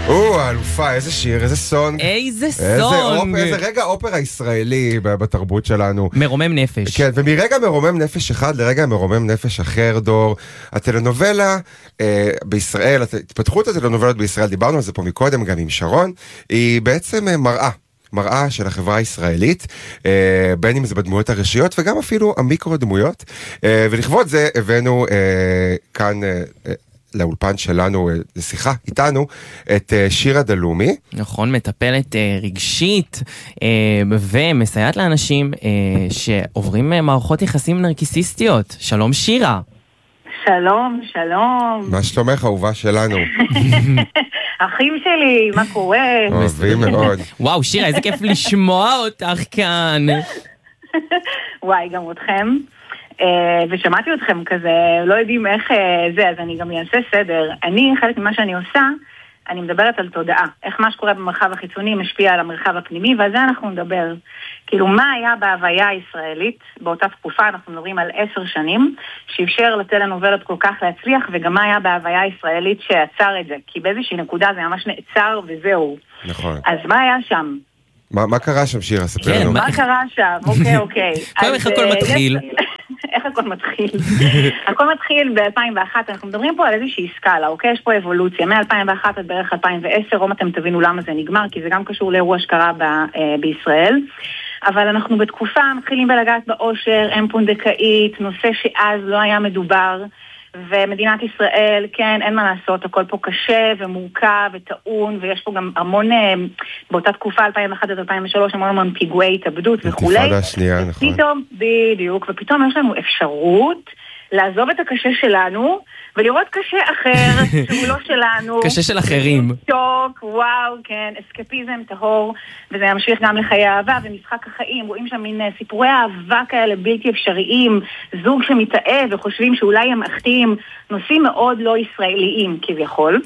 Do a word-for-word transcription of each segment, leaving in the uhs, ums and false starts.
או, האלופה, איזה שיר, איזה סונג. איזה סונג. איזה רגע אופרה ישראלי בתרבות שלנו. מרומם נפש. כן, ומרגע מרומם נפש אחד לרגע מרומם נפש אחר, דור. הטלנובלה אה, בישראל, התפתחות הטלנובלות בישראל, דיברנו על זה פה מקודם גם עם שרון, היא בעצם אה, מראה. מראה של החברה הישראלית, אה, בין אם זה בדמויות הראשיות וגם אפילו המיקרו דמויות, אה, ולכבוד זה הבאנו אה, כאן אה, אה, לאולפן שלנו, לשיחה איתנו, את שירה דלומי. נכון, מטפלת רגשית ומסייעת לאנשים שעוברים מערכות יחסים נרקיסיסטיות. שלום שירה. שלום, שלום. מה שלומך, אהובה שלנו? אחים שלי, מה קורה? אוהבים מאוד. וואו, שירה, איזה כיף לשמוע אותך כאן. וואי, גם אתכם. ושמעתי אתכם כזה, לא יודעים איך זה, אז אני גם אעשה סדר. אני, חלק ממה שאני עושה, אני מדברת על תודעה. איך מה שקורה במרחב החיצוני משפיע על המרחב הפנימי, ועל זה אנחנו נדבר. כאילו, מה היה בהוויה הישראלית באותה תקופה, אנחנו מדברים על עשר שנים, שאפשר לטלנובלות כל כך להצליח, וגם מה היה בהוויה הישראלית שעצר את זה. כי באיזושהי נקודה זה ממש נעצר וזהו. נכון. אז מה היה שם? מה, מה קרה שם, שירה? ספר לנו. מה קרה שם? אוקיי, אוקיי. איך הכל מתחיל? איך הכל מתחיל? הכל מתחיל ב-אלפיים ואחת, אנחנו מדברים פה על איזושהי סקאלה, אוקיי? יש פה אבולוציה, מ-אלפיים ואחת עד בערך אלפיים ועשר, או אתם תבינו למה זה נגמר, כי זה גם קשור לאירוע שקרה בישראל. אבל אנחנו בתקופה מתחילים בלגעת באושר, אם פונדקאית, נושא שאז לא היה מדובר, ומדינת ישראל, כן, אין מה לעשות, הכל פה קשה ומורכב וטעון, ויש פה גם המון, באותה תקופה, אלפיים ואחת עד אלפיים ושלוש, המון המון פיגועי התאבדות וכו'. אינתיפאדה השנייה, נכון. ופתאום, בדיוק, ופתאום יש לנו אפשרות לעזוב את הקשה שלנו, ולראות קשה אחר, שהוא לא שלנו. קשה של אחרים. טוק, וואו, כן, אסקפיזם, טהור, וזה ימשיך גם לחיי אהבה ומשחק החיים. רואים שם מין סיפורי אהבה כאלה בלתי אפשריים, זוג שמתאהב וחושבים שאולי הם אחתים, נושאים מאוד לא ישראליים כביכול.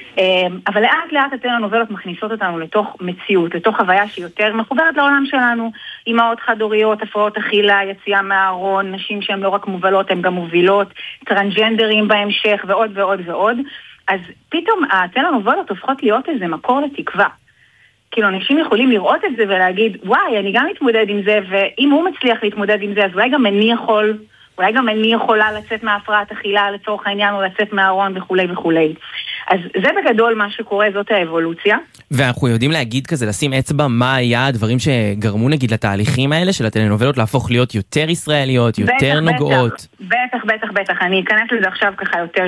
אבל לאט לאט הטלנובלות מכניסות אותנו לתוך מציאות, לתוך חוויה שהיא יותר מחוברת לעולם שלנו. אמהות חד-הוריות, הפרעות אכילה, יציאה מהארון, נשים שהן לא רק מובלות, הן גם מובילות, טרנסג'נדרים בהמשך ועוד ועוד ועוד. אז פתאום הטלנובלות הופכות להיות איזה מקור לתקווה. כאילו אנשים יכולים לראות את זה ולהגיד, וואי, אני גם מתמודד עם זה, ואם הוא מצליח להתמודד עם זה, אז אולי גם אני יכול, אולי גם אני יכולה לצאת מהפרעת אכילה לצורך העניין, או לצאת מהארון וכולי וכולי. אז זה בגדול מה שקורה, זאת האבולוציה. ואנחנו יודעים להגיד כזה, לשים אצבע מה היה הדברים שגרמו נגיד לתהליכים האלה של הטלנובלות להפוך להיות יותר ישראליות, יותר בטח, נוגעות. בטח, בטח, בטח. אני אכנס לזה עכשיו ככה יותר...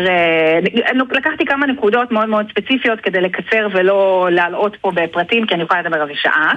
לקחתי כמה נקודות מאוד מאוד ספציפיות כדי לקצר ולא להלאות פה בפרטים, כי אני יכולה לדבר על זה שעה.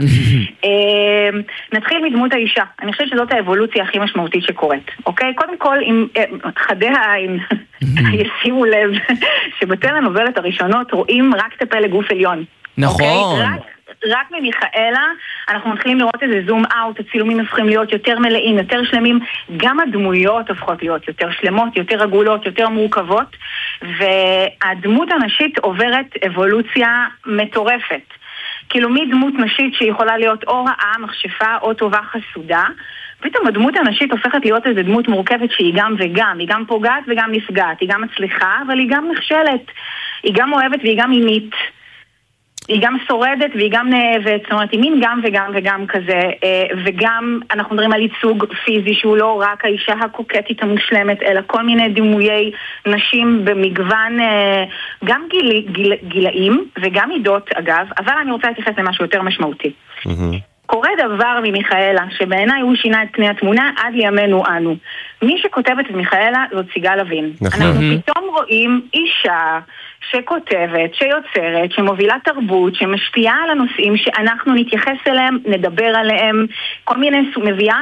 נתחיל מדמות האישה. אני חושבת שזאת האבולוציה הכי משמעותית שקורית. אוקיי? קודם כל, עם חדי העין, ישימו לב שבטלנובלות הראשונות רואים רק את הפלג גוף עליון. נכון. Okay? רק, רק ממיכאלה אנחנו מתחילים לראות איזה זום אאוט, הצילומים הופכים להיות יותר מלאים, יותר שלמים, גם הדמויות הופכות להיות יותר שלמות, יותר עגולות, יותר מורכבות, והדמות הנשית עוברת אבולוציה מטורפת. כאילו מדמות נשית שיכולה להיות או רעה, מכשפה, או טובה חסודה, פתאום הדמות הנשית הופכת להיות איזו דמות מורכבת שהיא גם וגם, היא גם פוגעת וגם נפגעת, היא גם מצליחה, אבל היא גם נכשלת, היא גם אוהבת והיא גם אימית. היא גם שורדת והיא גם נאהבת, זאת אומרת, היא מין גם וגם וגם כזה, וגם אנחנו מדברים על ייצוג פיזי שהוא לא רק האישה הקוקטית המושלמת, אלא כל מיני דימויי נשים במגוון, גם גיל, גיל, גילאים וגם עידות אגב, אבל אני רוצה להתייחס למשהו יותר משמעותי. קורה דבר ממיכאלה, שבעיניי הוא שינה את פני התמונה עד לימינו אנו. מי שכותבת את מיכאלה זאת סיגל לוין. אנחנו פתאום רואים אישה שכותבת, שיוצרת, שמובילה תרבות, שמשפיעה על הנושאים שאנחנו נתייחס אליהם, נדבר עליהם, כל מיני, מביאה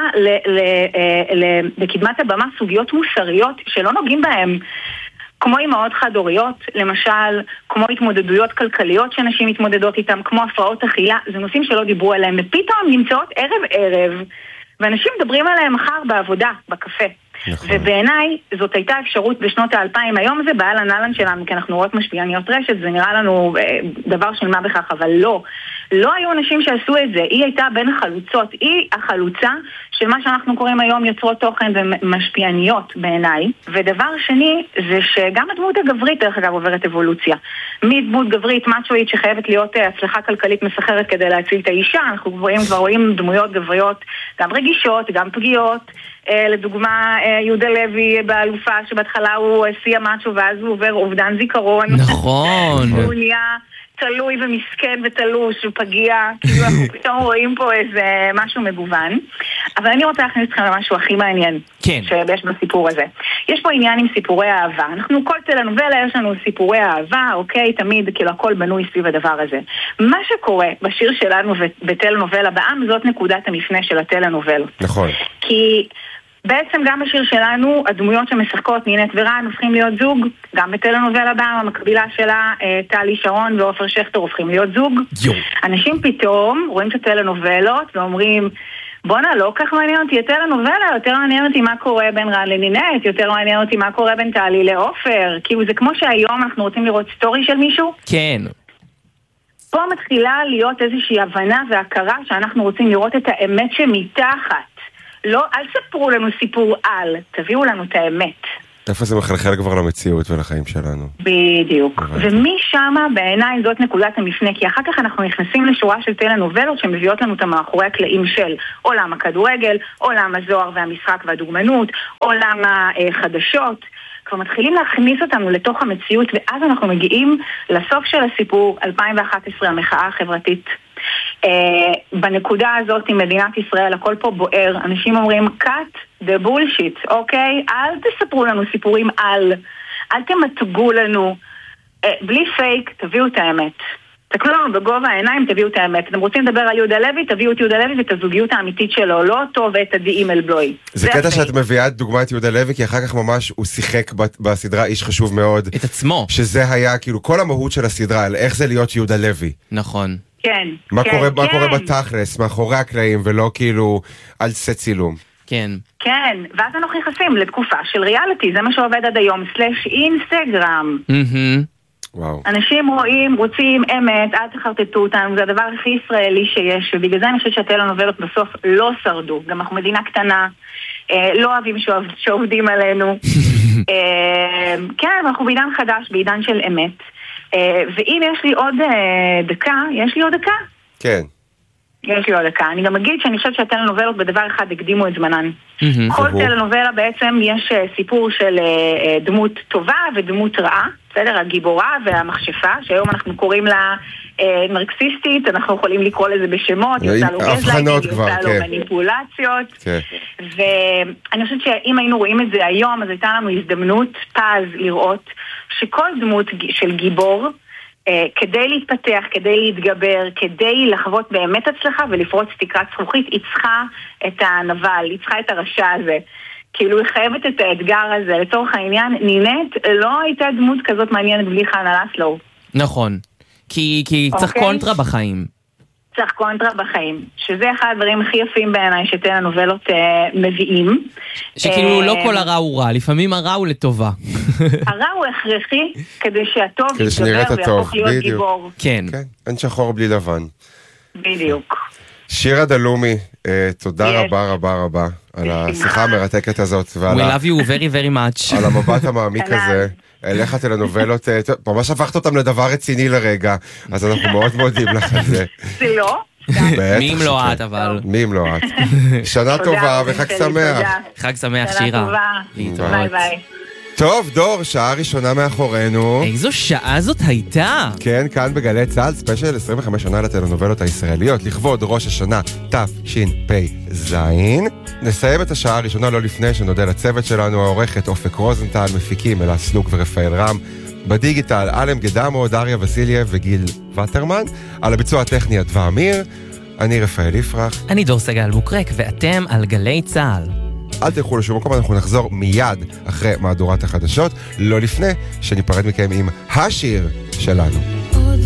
לקדמת הבמה סוגיות מוסריות שלא נוגעים בהם. כמו אימהות חד-הוריות, למשל, כמו התמודדויות כלכליות שאנשים מתמודדות איתם, כמו הפרעות אכילה, זה נושאים שלא דיברו עליהם, ופתאום נמצאות ערב-ערב, ואנשים מדברים עליהם מחר בעבודה, בקפה. נכון. ובעיניי זאת הייתה אפשרות בשנות האלפיים, היום זה באלן אלן שלנו, כי אנחנו רואות משפיעניות רשת, זה נראה לנו אה, דבר של מה בכך, אבל לא. לא היו נשים שעשו את זה, היא הייתה בין החלוצות, היא החלוצה של מה שאנחנו קוראים היום יוצרות תוכן ומשפיעניות בעיניי. ודבר שני, זה שגם הדמות הגברית דרך אגב עוברת אבולוציה. מדמות גברית, מצ'ואית שחייבת להיות הצלחה כלכלית מסחרת כדי להציל את האישה, אנחנו רואים, כבר רואים דמויות גבריות גם רגישות, גם פגיעות. לדוגמה, יהודה לוי באלופה שבהתחלה הוא שיא המצ'ו ואז הוא עובר אובדן זיכרון. נכון. הוא נהיה תלוי ומסכן ותלוש ופגיע, כאילו אנחנו פתאום רואים פה איזה משהו מגוון. אבל אני רוצה להכניס אתכם למשהו הכי מעניין כן. שיש בסיפור הזה. יש פה עניין עם סיפורי אהבה. אנחנו כל טלנובלה יש לנו סיפורי אהבה, אוקיי, תמיד כאילו הכל בנוי סביב הדבר הזה. מה שקורה בשיר שלנו בטלנובלה בעם זאת נקודת המפנה של הטלנובלות. נכון. כי בעצם גם בשיר שלנו, הדמויות שמשחקות נינת ורן הופכים להיות זוג, גם בטלנובלה בעם, המקבילה שלה, טלי שרון ועופר שכטר הופכים להיות זוג. יו. אנשים פתאום רואים את הטלנובלות ואומרים, בונה, לא כך מעניין אותי את טלנובלה, יותר מעניין אותי מה קורה בין רן לנינת, יותר מעניין אותי מה קורה בין טלי לעופר, כאילו זה כמו שהיום אנחנו רוצים לראות סטורי של מישהו. כן. פה מתחילה להיות איזושהי הבנה והכרה שאנחנו רוצים לראות את האמת שמתחת. לא, אל ספרו לנו סיפור על, תביאו לנו את האמת. איפה זה מחלחל כבר למציאות ולחיים שלנו? בדיוק. ומשם בעיניי זאת נקודת המפנה, כי אחר כך אנחנו נכנסים לשורה של טלנובלות שמביאות לנו את המאחורי הקלעים של עולם הכדורגל, עולם הזוהר והמשחק והדוגמנות, עולם החדשות. כבר מתחילים להכניס אותנו לתוך המציאות, ואז אנחנו מגיעים לסוף של הסיפור, אלפיים ואחת עשרה, המחאה החברתית. Uh, בנקודה הזאת עם מדינת ישראל הכל פה בוער, אנשים אומרים cut the bullshit, אוקיי? אל תספרו לנו סיפורים על, אל תמתגו לנו, uh, בלי פייק, תביאו את האמת. תקלו לנו בגובה העיניים, תביאו את האמת. אתם רוצים לדבר על יהודה לוי, תביאו את יהודה לוי ואת הזוגיות האמיתית שלו, לא אותו ואת עדי אימל בלוי. זה קטע שאת מביאה דוגמה את יהודה לוי, כי אחר כך ממש הוא שיחק בסדרה איש חשוב מאוד. את עצמו. שזה היה כאילו כל המהות של הסדרה, על איך זה להיות יהודה לוי. נכון. כן, מה כן, קורה, כן. מה קורה בתכלס, מאחורי הקלעים, ולא כאילו על סט צילום. כן. כן, ואז אנחנו נכנסים לתקופה של ריאליטי, זה מה שעובד עד היום, סלש אינסטגרם. מהמם. וואו. אנשים רואים, רוצים אמת, אל תחרטטו אותנו, זה הדבר הכי ישראלי שיש, ובגלל זה אני חושבת שהטלנובלות בסוף לא שרדו. גם אנחנו מדינה קטנה, אה, לא אוהבים שעובד, שעובדים עלינו. אה, כן, אנחנו בעידן חדש, בעידן של אמת. ואם יש לי עוד דקה, יש לי עוד דקה? כן. יש לי עוד דקה. אני גם אגיד שאני חושבת שהטלנובלות בדבר אחד הקדימו את זמנן. כל טלנובלה בעצם יש סיפור של דמות טובה ודמות רעה, בסדר? הגיבורה והמכשפה, שהיום אנחנו קוראים לה נרקסיסטית, אנחנו יכולים לקרוא לזה בשמות, יוצא לו גזלייטינג, יוצא לו מניפולציות. ואני חושבת שאם היינו רואים את זה היום, אז הייתה לנו הזדמנות פז לראות שכל דמות של גיבור, כדי להתפתח, כדי להתגבר, כדי לחוות באמת הצלחה ולפרוץ תקרת זכוכית, היא צריכה את הנבל, היא צריכה את הרשע הזה. כאילו היא חייבת את האתגר הזה. לצורך העניין, נינת לא הייתה דמות כזאת מעניינת בלי חנה לסלו. נכון. כי, כי צריך אוקיי? קונטרה בחיים. צריך קונטרה בחיים, שזה אחד הדברים הכי יפים בעיניי שטלנובלות אה, מביאים. שכאילו אה, לא כל הרע הוא רע, לפעמים הרע הוא לטובה. הרע הוא הכרחי כדי שהטוב כדי שנראה את יתגבר הטוב, ויהפוך להיות בדיוק. גיבור. כן. כן, אין שחור בלי לבן. בדיוק. שירה דלומי, אה, תודה Yes. רבה רבה רבה על השיחה המרתקת הזאת, ועל We ה- love you very very much. על המבט המעמיק כנ"ל. הזה. אליך טלנובלות, אה, טוב, ממש הפכת אותם לדבר רציני לרגע, אז אנחנו מאוד מודים לך על זה. זה לא? בטח מי אם לא שכן. את אבל. מי אם לא את. שנה תודה, טובה אורן וחג שלי, שמח. תודה. חג שמח שנה שירה. טובה. להתראות. ביי ביי. טוב, דור, שעה ראשונה מאחורינו. איזו שעה זאת הייתה? כן, כאן בגלי צה"ל, ספיישל עשרים וחמש שנה לטלנובלות הישראליות, לכבוד ראש השנה תשפ"ז. נסיים את השעה הראשונה לא לפני שנודה לצוות שלנו, העורכת אופק רוזנטל, מפיקים אלה סלוק ורפאל רם, בדיגיטל אלם גדמו, דריה וסיליה וגיל וטרמן, על הביצוע הטכני אדווה אמיר, אני רפאל יפרח. אני דור סגל בוקרק ואתם על גלי צה"ל. אל תלכו לשום מקום, אנחנו נחזור מיד אחרי מהדורת החדשות, לא לפני שניפרד מכם עם השיר שלנו.